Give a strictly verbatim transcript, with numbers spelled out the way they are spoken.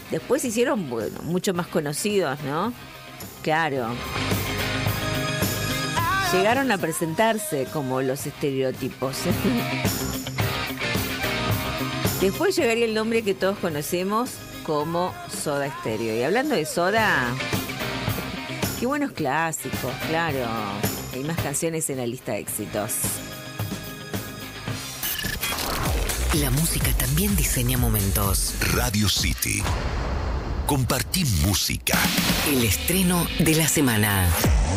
Después se hicieron, bueno, mucho más conocidos, ¿no? Claro. Llegaron a presentarse como los estereotipos. Después llegaría el nombre que todos conocemos como Soda Stereo. Y hablando de Soda, qué buenos clásicos, claro. Hay más canciones en la lista de éxitos. La música también diseña momentos. Radio City. Compartí música. El estreno de la semana.